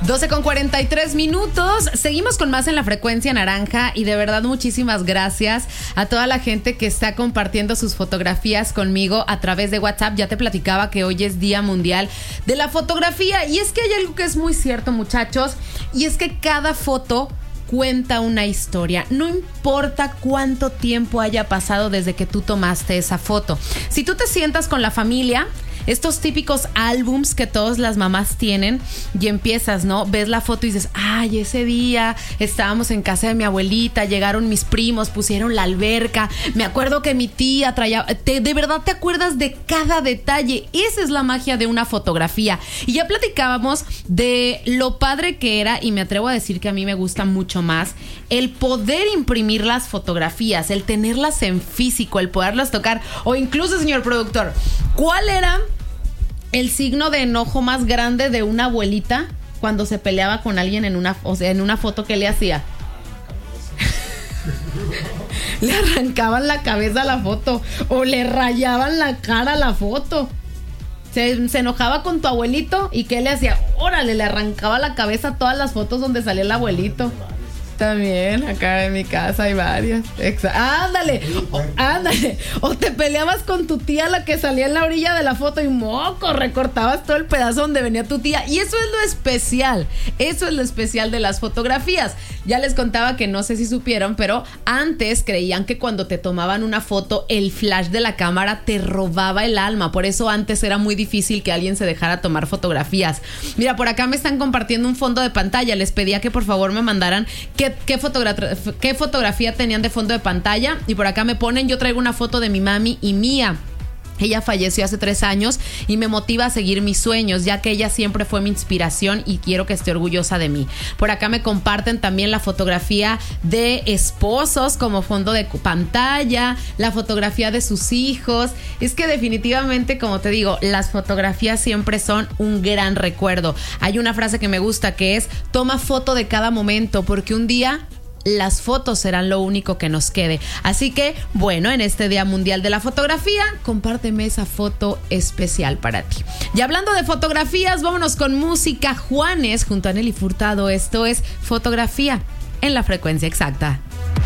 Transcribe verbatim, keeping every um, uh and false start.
doce con cuarenta y tres minutos. Seguimos con más en la frecuencia naranja y de verdad muchísimas gracias a toda la gente que está compartiendo sus fotografías conmigo a través de WhatsApp. Ya te platicaba que hoy es Día Mundial de la Fotografía y es que hay algo que es muy cierto, muchachos, y es que cada foto cuenta una historia. No importa cuánto tiempo haya pasado desde que tú tomaste esa foto. Si tú te sientas con la familia, estos típicos álbums que todas las mamás tienen y empiezas, ¿no? Ves la foto y dices, ay, ese día estábamos en casa de mi abuelita, llegaron mis primos, pusieron la alberca, me acuerdo que mi tía traía... Te, de verdad te acuerdas de cada detalle. Esa es la magia de una fotografía. Y ya platicábamos de lo padre que era, y me atrevo a decir que a mí me gusta mucho más, el poder imprimir las fotografías, el tenerlas en físico, el poderlas tocar. O incluso, señor productor, ¿cuál era el signo de enojo más grande de una abuelita cuando se peleaba con alguien en una, o sea, en una foto que le hacía? Le arrancaban la cabeza a la foto o le rayaban la cara a la foto. Se, se enojaba con tu abuelito y ¿qué le hacía? Órale, le arrancaba la cabeza a todas las fotos donde salía el abuelito. También, acá en mi casa hay varias. Exa- ándale, o, ándale. O te peleabas con tu tía, la que salía en la orilla de la foto y moco, recortabas todo el pedazo donde venía tu tía. Y eso es lo especial. Eso es lo especial de las fotografías. Ya les contaba que no sé si supieron, pero antes creían que cuando te tomaban una foto, el flash de la cámara te robaba el alma. Por eso antes era muy difícil que alguien se dejara tomar fotografías. Mira, por acá me están compartiendo un fondo de pantalla. Les pedía que por favor me mandaran qué ¿Qué, qué, fotogra- qué fotografía tenían de fondo de pantalla? Y por acá me ponen, yo traigo una foto de mi mami y mía. Ella falleció hace tres años y me motiva a seguir mis sueños, ya que ella siempre fue mi inspiración y quiero que esté orgullosa de mí. Por acá me comparten también la fotografía de esposos como fondo de pantalla, la fotografía de sus hijos. Es que definitivamente, como te digo, las fotografías siempre son un gran recuerdo. Hay una frase que me gusta que es: toma foto de cada momento, porque un día las fotos serán lo único que nos quede. Así que, bueno, en este Día Mundial de la Fotografía, compárteme esa foto especial para ti. Y hablando de fotografías, vámonos con música. Juanes junto a Nelly Furtado. Esto es Fotografía en la frecuencia exacta.